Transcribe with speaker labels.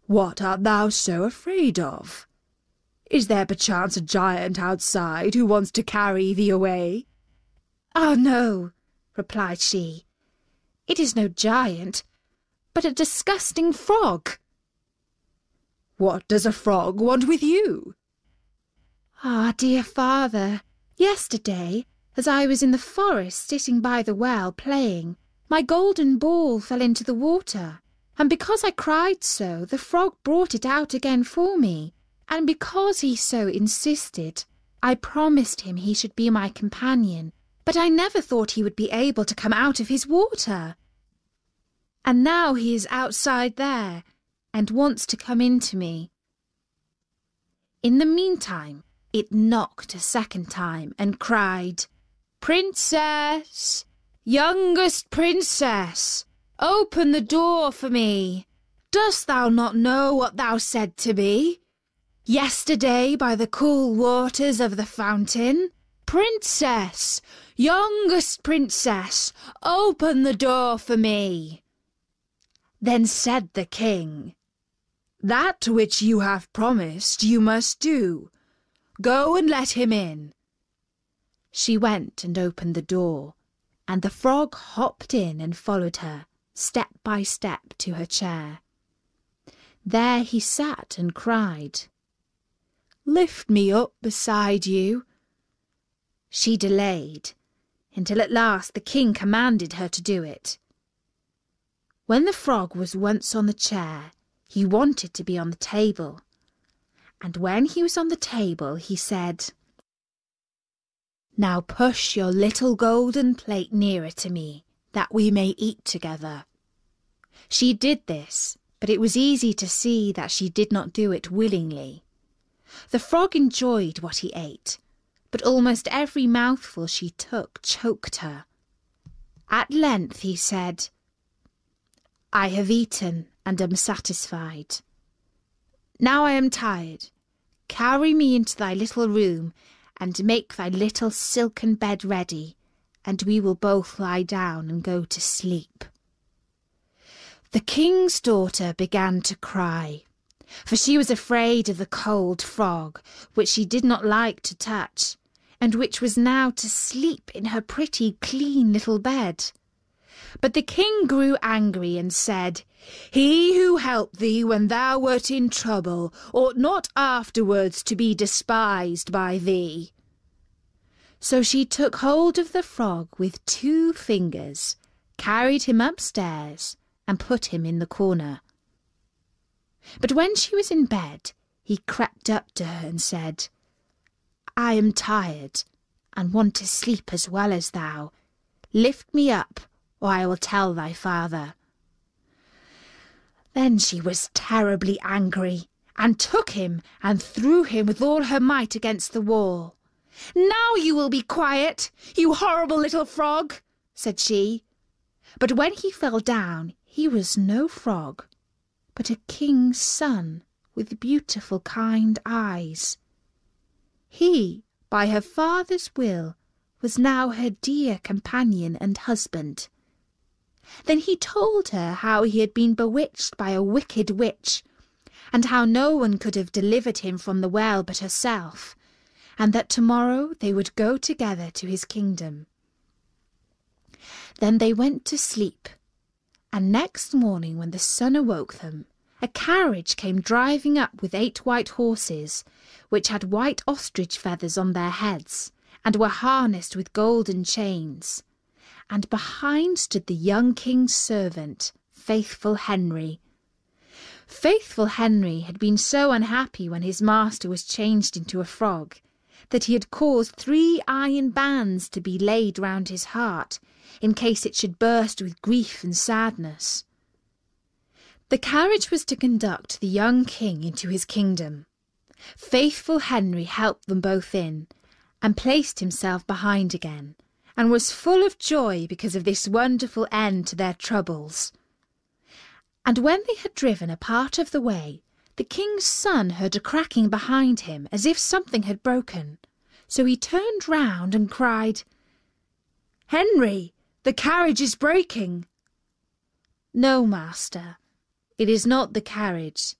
Speaker 1: "What art thou so afraid of? Is there perchance a giant outside who wants to carry thee away?"
Speaker 2: "Ah, no," replied she. "It is no giant, but a disgusting frog."
Speaker 1: "What does a frog want with you?"
Speaker 2: "Ah, dear father, yesterday, as I was in the forest sitting by the well playing, my golden ball fell into the water, and because I cried so, the frog brought it out again for me, and because he so insisted, I promised him he should be my companion, but I never thought he would be able to come out of his water. And now he is outside there, and wants to come into me." In the meantime, it knocked a second time and cried, "Princess, youngest princess, open the door for me. Dost thou not know what thou said to me yesterday by the cool waters of the fountain? Princess, youngest princess, open the door for me." Then said the king,
Speaker 1: "That which you have promised you must do. Go and let him in."
Speaker 2: She went and opened the door, and the frog hopped in and followed her, step by step, to her chair. There he sat and cried, "Lift me up beside you." She delayed, until at last the king commanded her to do it. When the frog was once on the chair, he wanted to be on the table, and when he was on the table he said, "Now push your little golden plate nearer to me, that we may eat together." She did this, but it was easy to see that she did not do it willingly. The frog enjoyed what he ate, but almost every mouthful she took choked her. At length he said, "I have eaten and am satisfied. Now I am tired. Carry me into thy little room and make thy little silken bed ready, and we will both lie down and go to sleep." The king's daughter began to cry, for she was afraid of the cold frog, which she did not like to touch, and which was now to sleep in her pretty, clean little bed. But the king grew angry and said, "He who helped thee when thou wert in trouble ought not afterwards to be despised by thee." So she took hold of the frog with 2 fingers, carried him upstairs, and put him in the corner. But when she was in bed, he crept up to her and said, "I am tired, and want to sleep as well as thou. Lift me up, or I will tell thy father." Then she was terribly angry, and took him and threw him with all her might against the wall. "Now you will be quiet, you horrible little frog," said she. But when he fell down, he was no frog, but a king's son with beautiful kind eyes. He, by her father's will, was now her dear companion and husband. Then he told her how he had been bewitched by a wicked witch, and how no one could have delivered him from the well but herself, and that tomorrow they would go together to his kingdom. Then they went to sleep, and next morning when the sun awoke them, a carriage came driving up with 8 white horses, which had white ostrich feathers on their heads, and were harnessed with golden chains. And behind stood the young king's servant, Faithful Henry. Faithful Henry had been so unhappy when his master was changed into a frog, that he had caused 3 iron bands to be laid round his heart, in case it should burst with grief and sadness. The carriage was to conduct the young king into his kingdom. Faithful Henry helped them both in, and placed himself behind again, and was full of joy because of this wonderful end to their troubles. And when they had driven a part of the way, the king's son heard a cracking behind him as if something had broken. So he turned round and cried, "Henry, the carriage is breaking." "No, master, it is not the carriage,